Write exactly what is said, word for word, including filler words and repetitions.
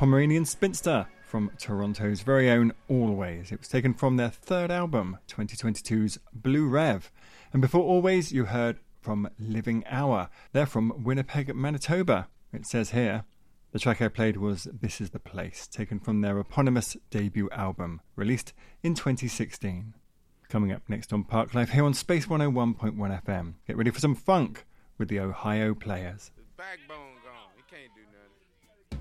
Pomeranian Spinster from Toronto's very own Always. It was taken from their third album, twenty twenty-two's Blue Rev. And before Always, you heard from Living Hour. They're from Winnipeg, Manitoba. It says here, the track I played was This Is The Place, taken from their eponymous debut album, released in twenty sixteen. Coming up next on Park Life here on Space one oh one point one F M. Get ready for some funk with the Ohio Players. His backbone gone. He can't do nothing.